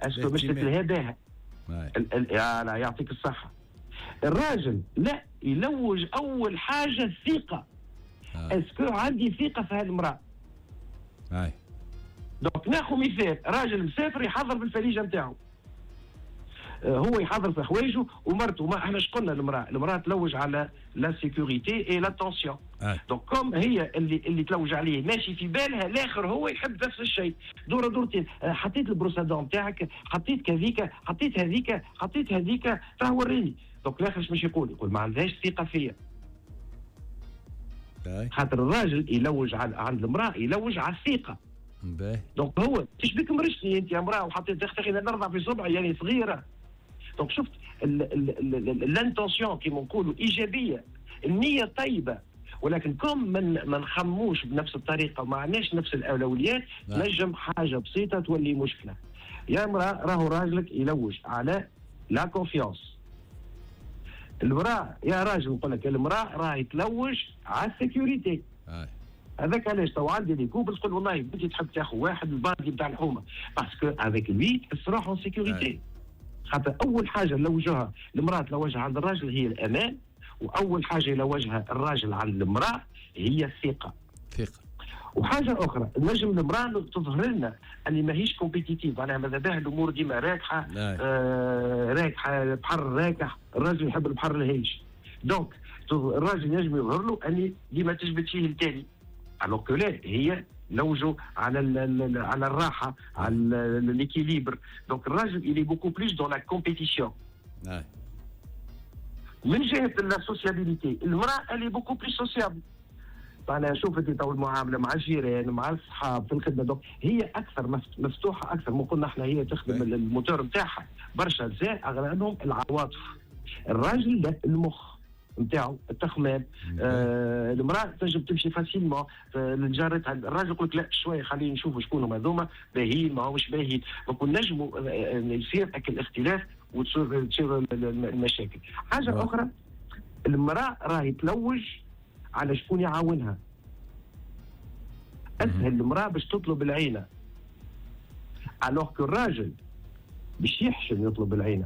اسكو مش الهداها يعطيك الصحه. الراجل لا يلوج اول حاجه الثقه. اسكو عندي ثقه في هالمراه. دونك ناخذ مثال، راجل مسافر يحضر بالفريجه نتاعو، هو يحضر في حوايجه ومرته، ما احنا شقلنا المراه تلوج على لا سيكوريتي اي لاتونسيون. دونك كوم هي اللي تلوج عليه ماشي في بالها الاخر هو يحب نفس الشيء، دوره دورتين، حطيت البروسادون نتاعك، حطيت كذيك، حطيت هذيك، حطيت هذيك، وريني. دونك الاخر مش يقول ما عندهاش ثقه فيا. خاطر الراجل يلوج عند المراه يلوج على الثقه. دونك هو تشبيك مرشتني انت يا امراه وحطيت اختي نرضع في صبعي يعني صغيره. دونك شفت الانتونسيون كيما نقولوا ايجابيه، النيه طيبه، ولكن كم ما نخموش بنفس الطريقه وما عندناش نفس الاولويات نجم حاجه بسيطه تولي مشكله. يا امراه راهو راجلك يلوج على لا كونفيونس. المراه يا راجل نقول لك المراه راهي تلوج على السيكوريتي. هذاك علاش تو عندي لي كوبل تقول والله بنتي تحب تاخذ واحد الباردي بتاع الحومه باسكو هذاك لوي تحس روحه سيكوريتي. خاطر اول حاجه نلوجها المراه تلوجها عند الراجل هي الامان، واول حاجه يلوجها الراجل عند المراه هي الثقه. وحاجه اخرى نجم المراه تظهر لنا اللي ماهيش كومبيتيتيف، معناها ماذا بها الامور ديما راكحه راكحه البحر راكح، الراجل يحب البحر الهيج. دونك الراجل ينجم يظهر له اني ديما تجبد فيه الثاني، الوغ كو لا هي لوجو على الراحه، على ليكيليبر. دونك الراجل اللي بوكو بليس دون لا كومبيتيسيون. من جهه السوسيابيليتي المراه اللي بوكو بليس سوسيابل. انا شوفت تو المعامله مع الجيران مع الصحاب في الخدمه، دونك هي اكثر مفتوحه اكثر. ما قلنا احنا هي تخدم الموتور نتاعها برشا نساء اغلبهم العواطف، الراجل لا المخ نتاعو التخمام. المراه تنجم تمشي فاسيلمون لجارتها، الراجل يقول لك لا شويه خلينا نشوفوا شكون هما هذوما باهيين ما هوش باهيين. دونك نجموا يصير الاختلاف وتصير المشاكل. حاجه اخرى المراه راهي تلوج على شكون يعاونها. اسهل المراه باش تطلب العينه، الوغ كو الراجل باش يحشم يطلب العينه.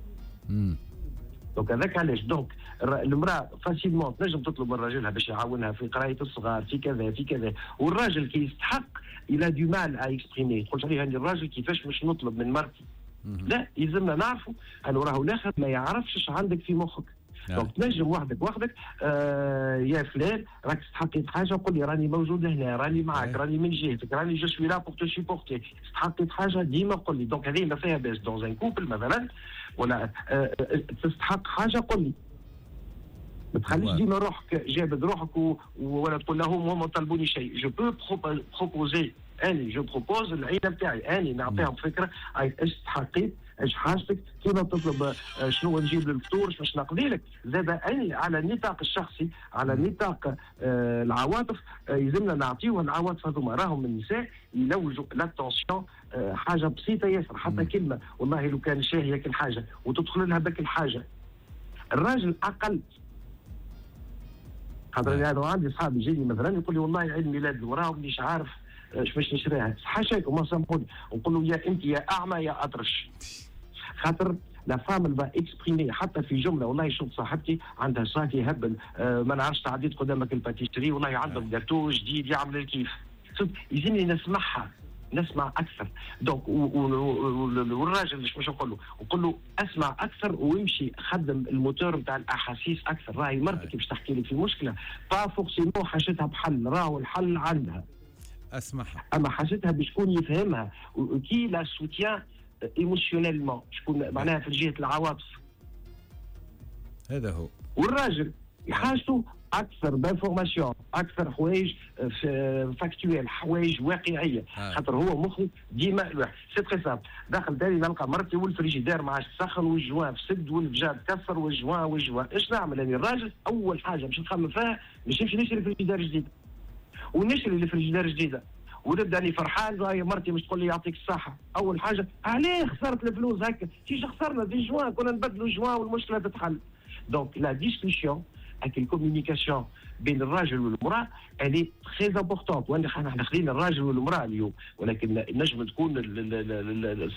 دونك هذاك علاش دونك المراه فاسيلمون تنجم تطلب من راجلها باش يعاونها في قرايه الصغار في كذا في كذا، والراجل كي يستحق الى دو مال ا اكسبريمي. تقول عليه هاني الراجل كيفاش باش نطلب من مرتي؟ لا يلزمنا نعرفوا انه راهو الاخر ما يعرفش اش عندك في مخك. دونك تنجم وحدك يا فلان راك استحقيت حاجه قول لي راني موجود هنا، راني معك، راني من جهتك، راني جو سوي لا بور تو سيبورتي. استحقيت حاجه ديما قول لي. دونك هذه ما فيها باس دون ان كوبل مثلا، ولا تستحق حاجه قول لي، ما تخليش ديما روحك جابد روحك ولا تقول لهم هم طلبوني شيء. جو بو بروبوزي اني جو بروبوز العيله بتاعي اني نعطيهم فكره ايش استحقيت ايش حاجتك، كيما تطلب شنو نجيب للفطور باش نقضي لك. زاد اني على النطاق الشخصي على نطاق العواطف يلزمنا نعطيوها العواطف هذوما. راهم النساء يلوجوا لاتونسيون حاجه بسيطه ياسر، حتى كلمه والله لو كان شاهي ياكل حاجه وتدخل لها بك الحاجه. الراجل اقل. خاطر انا عندي صحاب يجيني مثلا يقول لي والله عيد ميلاد وراه مانيش عارف باش نشريها، حاشاكم ما سامحوني نقول له يا انت يا اعمى يا اطرش. خاطر لا فام با اكسبريمي حتى في جمله. والله شوف صاحبتي عندها صافي هبل ما نعرفش تعديت قدامك الباتيسري والله عندهم جاتو جديد يعمل الكيف. يجيني نسمع اكثر. دونك والراجل مش نقول له اسمع اكثر ويمشي خدم الموتور نتاع الاحاسيس اكثر. راهي مرتك باش تحكي لك في مشكله با فورسيمون حاجتها بحل، راهو الحل عندها اسمعها، اما حاجتها بشكون يفهمها وكي لا سوتيان ايموشيونيلمون شكون معناها في جهه العواطف. هذا هو. والراجل حاجته اكثر بانفورماسيون، اكثر حوايج فاكتويل، حوايج واقعيه. خاطر هو مخه ديما سي تري سامبل. داخل داري نلقى مرتي والفريجيدير ما عادش تسخن والجوان فسد والفجاد كسر والجوان ايش نعمل؟ يعني الراجل اول حاجه باش نخمم فيها باش نمشي نشري فريجيدير جديد ونشري الفريجيدير جديده ونبدا اني فرحان. هاي مرتي مش تقول لي يعطيك الصحه. اول حاجه عليه خسرت الفلوس هكا كيش خسرنا دي جوان كنا نبدلوا جوان والمشكله تتحل. دونك لا ديسكسيون avec الكوميونيكاسيون بين الراجل والمراه الي تري امبورطونت. وانا احنا خلينا الراجل والمراه اليوم، ولكن نجم تكون